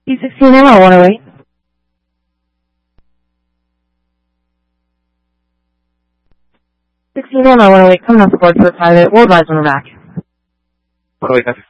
E16M 108. 16M 108, coming off the board for a private. We'll advise when we're back. 108, copy.